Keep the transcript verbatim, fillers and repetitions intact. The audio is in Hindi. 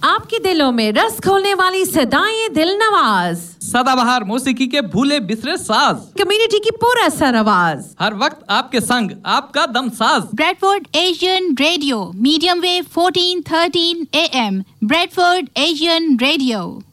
आपके दिलों में रस खोलने वाली सदाएं दिल नवाज, सदाबहार मौसीकी के भूले बिसरे साज, कम्युनिटी की पूरा सर आवाज, हर वक्त आपके संग आपका दम साज। Bradford Asian radio, medium wave fourteen thirteen A M, Bradford Asian radio.